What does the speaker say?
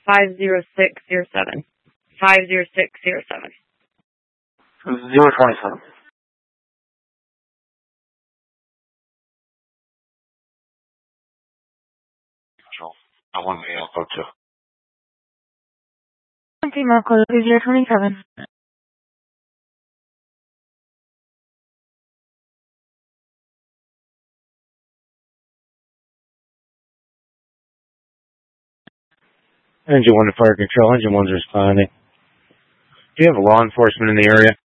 50607. 50607. 027. Control. I want the Alpha 2. Female code 027. Engine 1 to fire control. Engine 1's responding. Do you have law enforcement in the area?